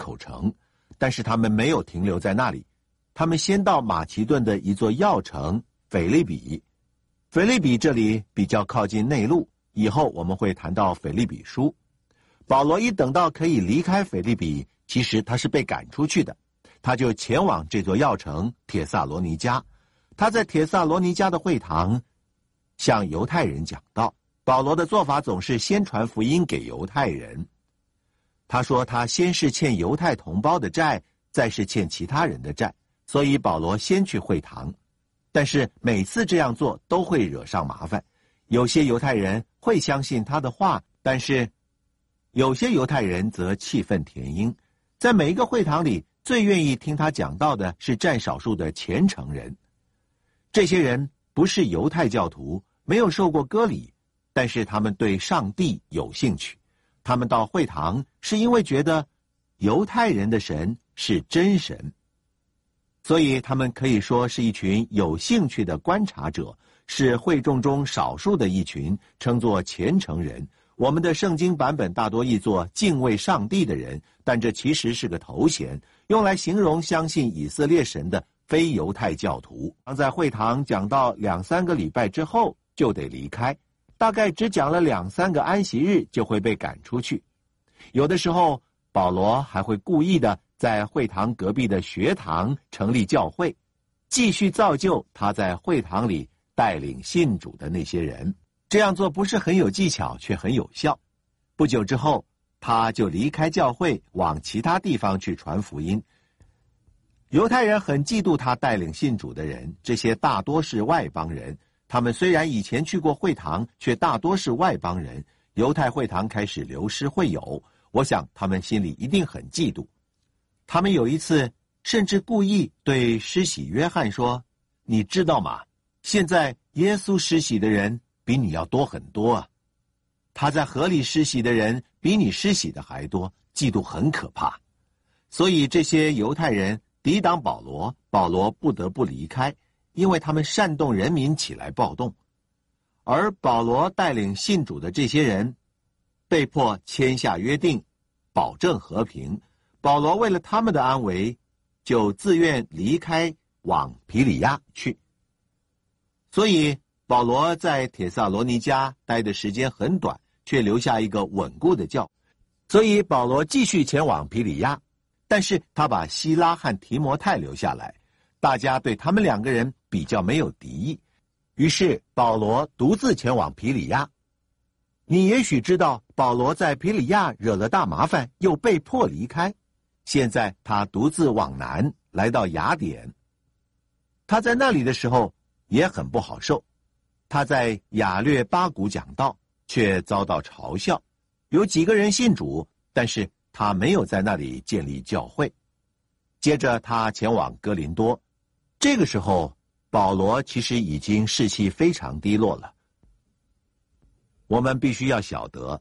口城，但是他们没有停留在那里，他们先到马其顿的一座要城腓立比。腓立比这里比较靠近内陆，以后我们会谈到腓立比书。保罗一等到可以离开腓立比，其实他是被赶出去的，他就前往这座要城帖撒罗尼迦。他在帖撒罗尼迦的会堂向犹太人讲道。保罗的做法总是先传福音给犹太人。他说他先是欠犹太同胞的债，再是欠其他人的债，所以保罗先去会堂。但是每次这样做都会惹上麻烦，有些犹太人会相信他的话，但是有些犹太人则气愤填膺。在每一个会堂里，最愿意听他讲道的是占少数的虔诚人。这些人不是犹太教徒，没有受过割礼，但是他们对上帝有兴趣。他们到会堂是因为觉得犹太人的神是真神，所以他们可以说是一群有兴趣的观察者，是会众中少数的一群，称作虔诚人。我们的圣经版本大多译作敬畏上帝的人，但这其实是个头衔，用来形容相信以色列神的非犹太教徒。在会堂讲到2-3个礼拜之后就得离开，大概只讲了2-3个安息日就会被赶出去。有的时候保罗还会故意的在会堂隔壁的学堂成立教会，继续造就他在会堂里带领信主的那些人。这样做不是很有技巧，却很有效。不久之后，他就离开教会，往其他地方去传福音。犹太人很嫉妒他带领信主的人，这些大多是外邦人。他们虽然以前去过会堂，却大多是外邦人。犹太会堂开始流失会友，我想他们心里一定很嫉妒。他们有一次甚至故意对施洗约翰说：“你知道吗？现在耶稣施洗的人比你要多很多啊！他在河里施洗的人比你施洗的还多，嫉妒很可怕。”所以这些犹太人抵挡保罗，保罗不得不离开，因为他们煽动人民起来暴动。而保罗带领信主的这些人被迫签下约定，保证和平。保罗为了他们的安危，就自愿离开，往庇里亚去。所以保罗在帖撒罗尼迦待的时间很短，却留下一个稳固的教。所以保罗继续前往庇里亚，但是他把希拉和提摩太留下来，大家对他们2个人比较没有敌意。于是保罗独自前往庇里亚。你也许知道，保罗在庇里亚惹了大麻烦，又被迫离开。现在他独自往南，来到雅典。他在那里的时候也很不好受。他在亚略巴谷讲道，却遭到嘲笑。有几个人信主，但是他没有在那里建立教会。接着他前往哥林多。这个时候保罗其实已经士气非常低落了。我们必须要晓得，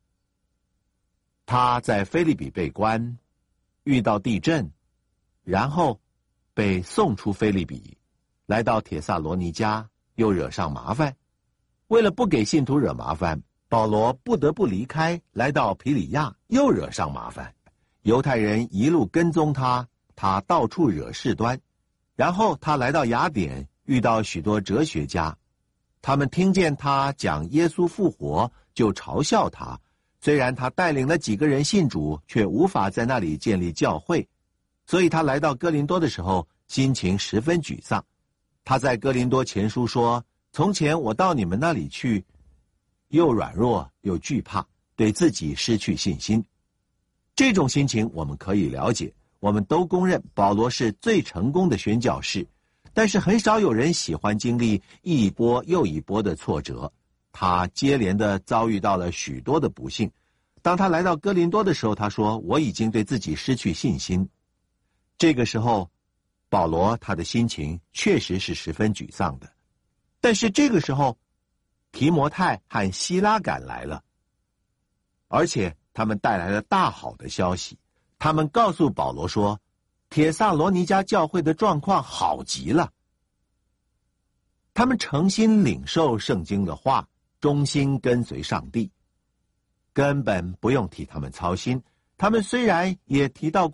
他在腓立比被关，遇到地震，然后被送出腓立比，来到帖撒罗尼迦，又惹上麻烦。为了不给信徒惹麻烦，保罗不得不离开，来到庇里亚，又惹上麻烦。犹太人一路跟踪他，他到处惹事端。然后他来到雅典，遇到许多哲学家，他们听见他讲耶稣复活，就嘲笑他。虽然他带领了几个人信主，却无法在那里建立教会，所以他来到哥林多的时候，心情十分沮丧。他在哥林多前书说：“从前我到你们那里去，又软弱又惧怕，对自己失去信心。”这种心情我们可以了解。我们都公认保罗是最成功的宣教士，但是很少有人喜欢经历一波又一波的挫折。他接连的遭遇到了许多的不幸。当他来到哥林多的时候，他说：“我已经对自己失去信心。”这个时候保罗他的心情确实是十分沮丧的。但是这个时候提摩太和希拉赶来了，而且他们带来了大好的消息。他们告诉保罗说，帖撒罗尼迦教会的状况好极了。他们诚心领受圣经的话，忠心跟随上帝，根本不用替他们操心。他们虽然也提到